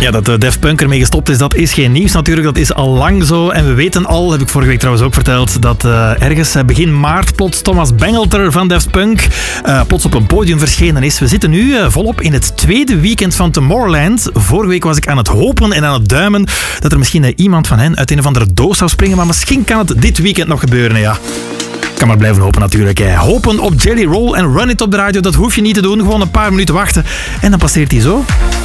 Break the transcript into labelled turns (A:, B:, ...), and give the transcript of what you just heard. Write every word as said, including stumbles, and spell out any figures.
A: Ja, dat de Daft Punk ermee gestopt is, dat is geen nieuws natuurlijk. Dat is al lang zo. En we weten al, heb ik vorige week trouwens ook verteld, dat uh, ergens begin maart plots Thomas Bangalter van Daft Punk uh, plots op een podium verschenen is. We zitten nu uh, volop in het tweede weekend van Tomorrowland. Vorige week was ik aan het hopen en aan het duimen dat er misschien uh, iemand van hen uit een of andere doos zou springen. Maar misschien kan het dit weekend nog gebeuren, ja. Kan maar blijven hopen natuurlijk. Hè. Hopen op Jelly Roll en Run It op de radio, dat hoef je niet te doen. Gewoon een paar minuten wachten en dan passeert hij zo.